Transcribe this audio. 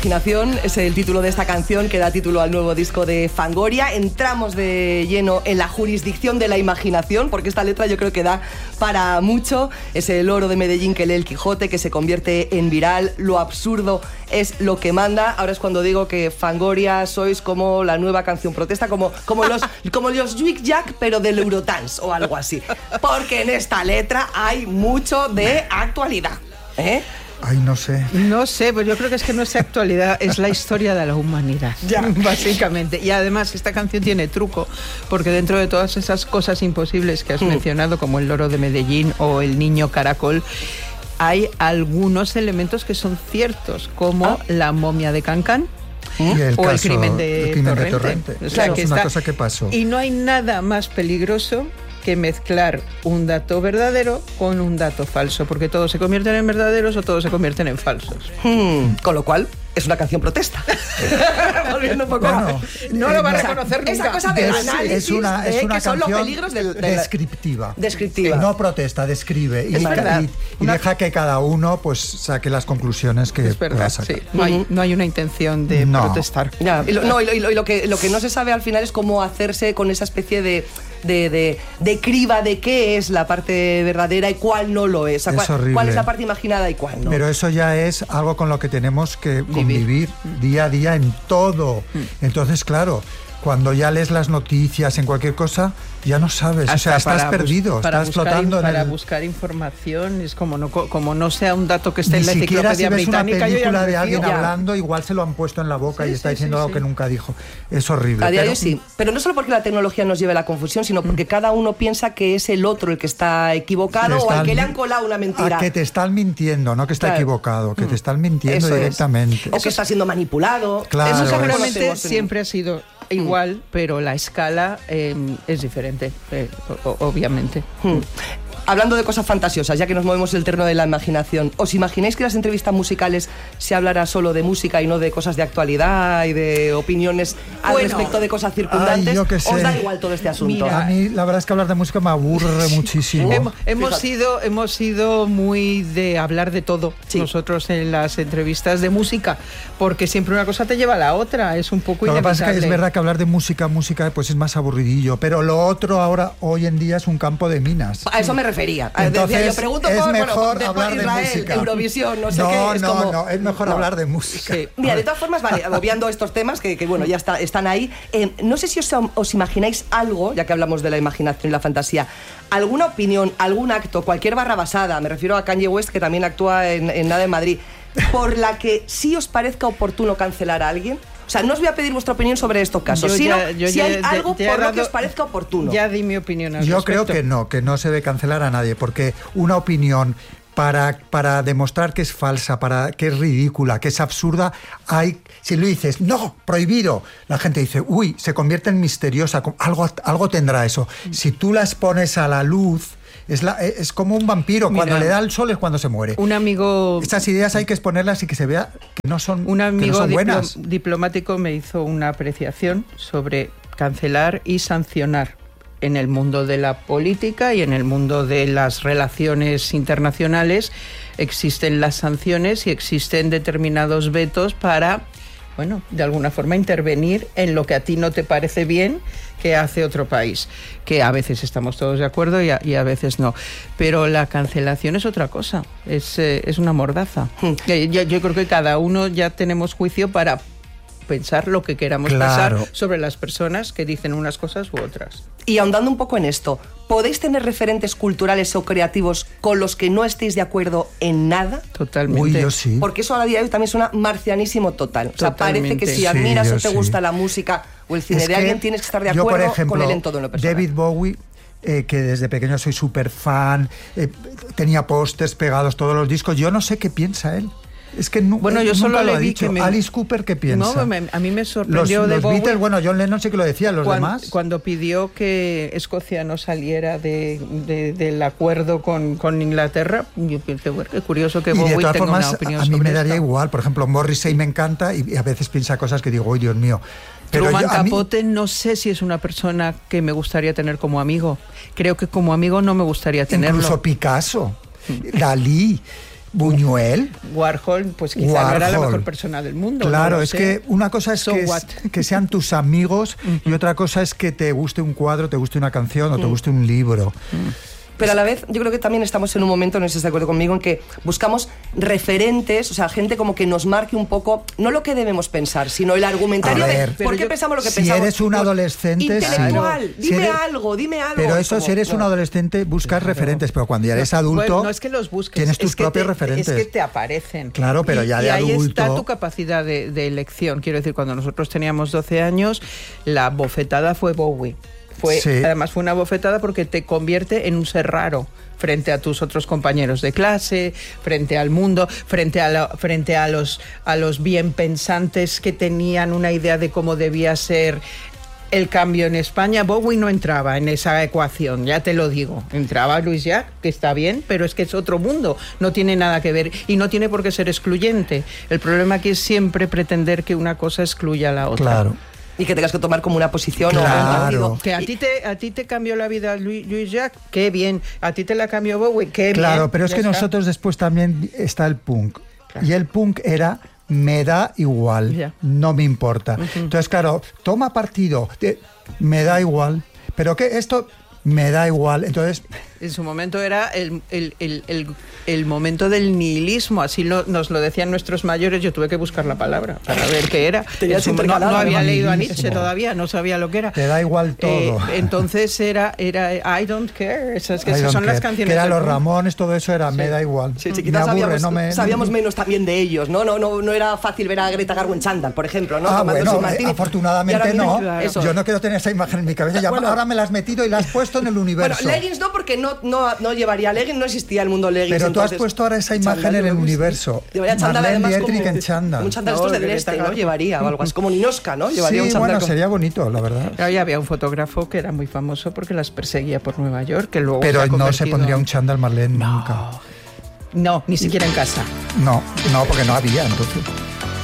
Imaginación es el título de esta canción que da título al nuevo disco de Fangoria. Entramos de lleno en la jurisdicción de la imaginación, porque esta letra yo creo que da para mucho. Es el oro de Medellín que lee el Quijote, que se convierte en viral. Lo absurdo es lo que manda. Ahora es cuando digo que Fangoria sois como la nueva canción protesta, como los Juic Jack, pero del Eurodance o algo así. Porque en esta letra hay mucho de actualidad. Ay, no sé. No sé, pues yo creo que es que no es actualidad, es la historia de la humanidad, ya, básicamente. Y además esta canción tiene truco, porque dentro de todas esas cosas imposibles que has mencionado, como el loro de Medellín o el niño caracol, hay algunos elementos que son ciertos, como la momia de Cancán. O el crimen de Torrente. O sea, que es una cosa que pasó. Y no hay nada más peligroso que mezclar un dato verdadero con un dato falso, porque todos se convierten en verdaderos o todos se convierten en falsos. Con lo cual, es una canción protesta. Volviendo un poco. Bueno, no lo van a reconocer nunca. Esa cosa del análisis es una que canción son los peligros descriptiva. Descriptiva. No protesta, describe. Y deja que cada uno pues saque las conclusiones que pueda sacar. Sí. No hay una intención de protestar. Ya. Y lo que no se sabe al final es cómo hacerse con esa especie de criba de qué es la parte verdadera y cuál no lo es. Cuál es la parte imaginada y cuál no. Pero eso ya es algo con lo que tenemos que convivir día a día en todo. Entonces, claro, cuando ya lees las noticias en cualquier cosa, ya no sabes, o sea, estás perdido, estás flotando en para buscar información, es como no sea un dato que esté en la enciclopedia británica. Ni siquiera si ves una película de alguien hablando, igual se lo han puesto en la boca y está diciendo algo que nunca dijo. Es horrible. A diario sí, pero no solo porque la tecnología nos lleve a la confusión, sino porque cada uno piensa que es el otro el que está equivocado o al que le han colado una mentira. A que te están mintiendo, no que está equivocado, que te están mintiendo eso directamente. O que está siendo manipulado. Claro, eso seguramente siempre ha sido igual, pero la escala es diferente, obviamente. Hablando de cosas fantasiosas, ya que nos movemos el terreno de la imaginación, ¿os imagináis que las entrevistas musicales se hablará solo de música y no de cosas de actualidad y de opiniones al respecto de cosas circundantes? ¿Os da igual todo este asunto? Mira, a mí la verdad es que hablar de música me aburre muchísimo. Hemos sido muy de hablar de todo nosotros en las entrevistas de música, porque siempre una cosa te lleva a la otra, es un poco inevitable. Lo que pasa es que es verdad que hablar de música pues es más aburridillo, pero lo otro hoy en día es un campo de minas. A eso me refería. Entonces, yo pregunto es mejor hablar Israel, de música. Eurovisión, no sé qué. No, es mejor hablar de música. Sí. Mira, de todas formas, vale, obviando estos temas que bueno, ya están ahí. No sé si os imagináis algo, ya que hablamos de la imaginación y la fantasía, alguna opinión, algún acto, cualquier barra basada, me refiero a Kanye West, que también actúa en Nada en Madrid, por la que sí os parezca oportuno cancelar a alguien. O sea, no os voy a pedir vuestra opinión sobre estos casos, si hay algo por lo que os parezca oportuno. Ya di mi opinión al respecto. Yo creo que no se debe cancelar a nadie, porque una opinión para demostrar que es falsa, que es ridícula, que es absurda, si lo dices, no, prohibido, la gente dice, uy, se convierte en misteriosa, algo tendrá eso. Si tú las pones a la luz, es como un vampiro. Mira, cuando le da el sol es cuando se muere. Un amigo... Estas ideas hay que exponerlas y que se vea que no son buenas. Un amigo diplomático me hizo una apreciación sobre cancelar y sancionar en el mundo de la política y en el mundo de las relaciones internacionales. Existen las sanciones y existen determinados vetos para, de alguna forma intervenir en lo que a ti no te parece bien que hace otro país, que a veces estamos todos de acuerdo y a veces no. Pero la cancelación es otra cosa, es una mordaza. Yo creo que cada uno ya tenemos juicio para pensar lo que queramos pensar sobre las personas que dicen unas cosas u otras. Y ahondando un poco en esto, ¿podéis tener referentes culturales o creativos con los que no estéis de acuerdo en nada? Totalmente. Uy, yo sí. Porque eso a día de hoy también suena marcianísimo total. O sea, parece que si admiras o te gusta la música o el cine de alguien, tienes que estar de acuerdo por ejemplo, con él en todo en lo personal. David Bowie, que desde pequeño soy súper fan, tenía pósters pegados todos los discos, yo no sé qué piensa él. Es que yo solo le vi que Alice Cooper, ¿qué piensa? No, a mí me sorprendió los Bowie, Beatles, John Lennon sí que lo decía, los demás. Cuando pidió que Escocia no saliera del acuerdo con Inglaterra, yo pienso, qué curioso que Bowie tenga una opinión sobre esto. A mí me daría igual, por ejemplo, Morrissey me encanta y a veces piensa cosas que digo, ¡ay, Dios mío! Pero Truman Capote no sé si es una persona que me gustaría tener como amigo. Creo que como amigo no me gustaría tenerlo. Incluso Picasso, Dalí... Buñuel. Warhol, pues quizá no era la mejor persona del mundo. Claro, no es sé. que una cosa es que sean tus amigos y otra cosa es que te guste un cuadro, te guste una canción o te guste un libro. Pero a la vez, yo creo que también estamos en un momento, no sé si estás de acuerdo conmigo, en que buscamos referentes, o sea, gente como que nos marque un poco, no lo que debemos pensar, sino el argumentario de por qué pensamos lo que pensamos. Si eres un adolescente, intelectual, sí. dime algo. Pero eso, si eres un adolescente, buscas referentes, pero cuando ya eres adulto, bueno, no es que los busques, tienes tus propios referentes. Es que te aparecen. Claro, pero ya de adulto. Y ahí está tu capacidad de elección. Quiero decir, cuando nosotros teníamos 12 años, la bofetada fue Bowie. Además fue una bofetada porque te convierte en un ser raro frente a tus otros compañeros de clase, frente al mundo, frente a los bien pensantes que tenían una idea de cómo debía ser el cambio en España. Bowie no entraba en esa ecuación, ya te lo digo. Entraba Louis Jacques, que está bien, pero es que es otro mundo, no tiene nada que ver y no tiene por qué ser excluyente. El problema aquí es siempre pretender que una cosa excluya a la otra. Claro. Y que tengas que tomar como una posición claro. o un que a ti te cambió la vida Louis Jacques, qué bien. A ti te la cambió Bowie, qué bien. Claro, pero es que nosotros después también está el punk. Claro. Y el punk era me da igual, no me importa. Entonces, claro, toma partido, me da igual. Pero que esto me da igual. Entonces, en su momento era el momento del nihilismo, así nos lo decían nuestros mayores. Yo tuve que buscar la palabra para ver qué era. No había leído a Nietzsche todavía, no sabía lo que era. Te da igual todo. Entonces era I don't care, esas son las canciones. Que era los Ramones, todo eso era me da igual. Sí, quizás sabíamos menos también de ellos, ¿no? No era fácil ver a Greta Garbo en chándal, por ejemplo, ¿no? Bueno, afortunadamente no. Claro. Yo no quiero tener esa imagen en mi cabeza. Ahora me la has metido y la has puesto en el universo. Bueno, leggings no, porque no llevaría leggings, no existía el mundo leggings. Pero tú has puesto ahora esa imagen en el universo. Llevaría chándal, además, Dietrich en chándal. Un chándal estos del este, ¿no? Llevaría o algo así, como Ninoska, ¿no? Llevaría un chándal. Bueno, sería bonito, la verdad. Claro, y había un fotógrafo que era muy famoso porque las perseguía por Nueva York, que luego pero no se pondría un chándal Marlene nunca. No, ni siquiera en casa. No, porque no había entonces.